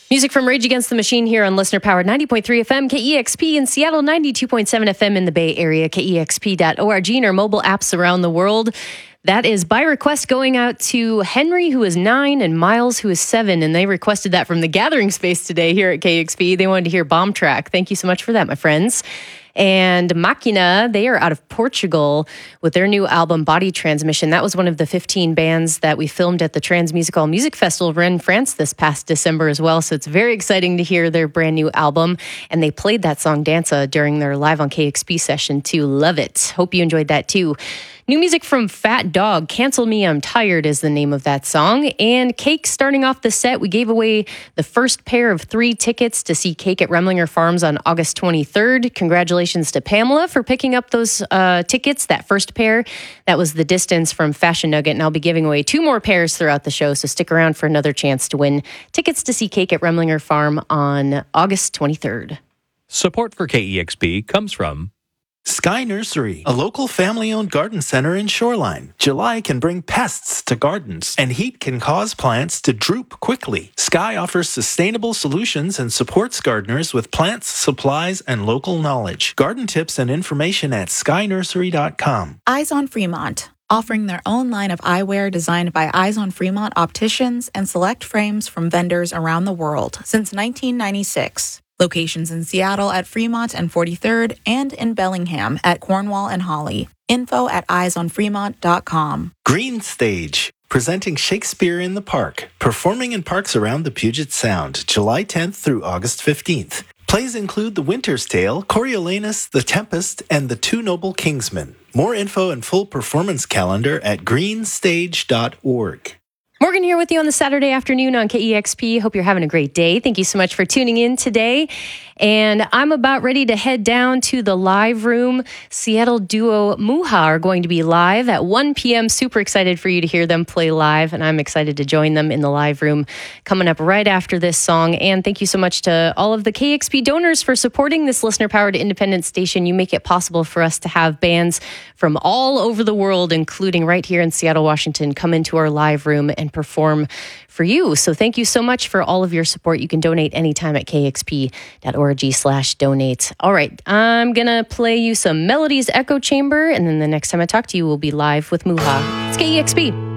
Music from Rage Against the Machine here on listener-powered 90.3 FM, KEXP in Seattle, 92.7 FM in the Bay Area, KEXP.org, and our mobile apps around the world. That is by request going out to Henry, who is 9, and Miles, who is 7, and they requested that from the gathering space today here at KEXP. They wanted to hear Bomb Track. Thank you so much for that, my friends. And Machina, they are out of Portugal with their new album, Body Transmission. That was one of the 15 bands that we filmed at the Transmusical Music Festival of Rennes, France this past December as well. So it's very exciting to hear their brand new album. And they played that song, Danza, during their Live on KEXP session too. Love it. Hope you enjoyed that too. New music from Fat Dog, Cancel Me, I'm Tired is the name of that song. And Cake starting off the set. We gave away the first pair of 3 tickets to see Cake at Remlinger Farms on August 23rd. Congratulations to Pamela for picking up those tickets, that first pair. That was The Distance from Fashion Nugget. And I'll be giving away 2 more pairs throughout the show. So stick around for another chance to win tickets to see Cake at Remlinger Farm on August 23rd. Support for KEXP comes from Sky Nursery, a local family-owned garden center in Shoreline. July can bring pests to gardens, and heat can cause plants to droop quickly. Sky offers sustainable solutions and supports gardeners with plants, supplies, and local knowledge. Garden tips and information at skynursery.com. Eyes on Fremont, offering their own line of eyewear designed by Eyes on Fremont opticians and select frames from vendors around the world since 1996. Locations in Seattle at Fremont and 43rd and in Bellingham at Cornwall and Holly. Info at eyesonfremont.com. Green Stage, presenting Shakespeare in the Park, performing in parks around the Puget Sound, July 10th through August 15th. Plays include The Winter's Tale, Coriolanus, The Tempest, and The Two Noble Kingsmen. More info and full performance calendar at greenstage.org. Morgan here with you on the Saturday afternoon on KEXP. Hope you're having a great day. Thank you so much for tuning in today. And I'm about ready to head down to the live room. Seattle duo Muha are going to be live at 1 p.m. Super excited for you to hear them play live. And I'm excited to join them in the live room coming up right after this song. And thank you so much to all of the KEXP donors for supporting this listener-powered independent station. You make it possible for us to have bands from all over the world, including right here in Seattle, Washington, come into our live room and perform for you. So thank you so much for all of your support. You can donate anytime at kexp.org/donate. All right, I'm going to play you some Melodies Echo Chamber, and then the next time I talk to you, we'll be live with Muha. It's KEXP.